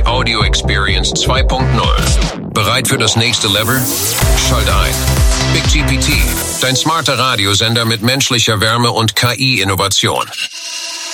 Hi-Fi Audio Experience 2.0. Bereit für das nächste Level? Schalt ein. Big GPT, dein smarter Radiosender mit menschlicher Wärme und KI-Innovation.